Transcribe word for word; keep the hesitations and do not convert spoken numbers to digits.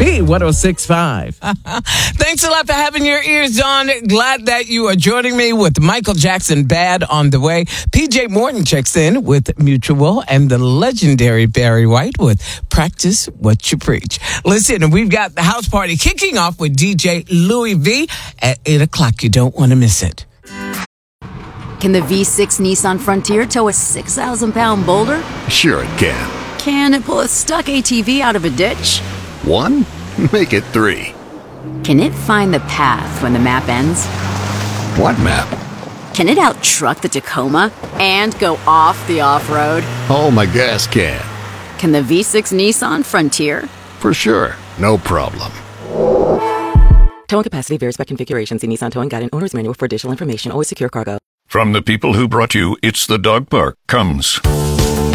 B one oh six point five. Thanks a lot for having your ears on. Glad that you are joining me with Michael Jackson Bad on the way. P J Morton checks in with Mutual and the legendary Barry White with Practice What You Preach. Listen, we've got the house party kicking off with D J Louis V at eight o'clock. You don't want to miss it. Can the V six Nissan Frontier tow a six thousand pound boulder? Sure it can. Can it pull a stuck A T V out of a ditch? One? Make it three. Can it find the path when the map ends? What map? Can it out-truck the Tacoma and go off the off-road? Oh, my gas can. Can the V six Nissan Frontier? For sure. No problem. Towing capacity varies by configuration. See Nissan Towing Guide and Owner's Manual for additional information. Always secure cargo. From the people who brought you It's the Dog Park comes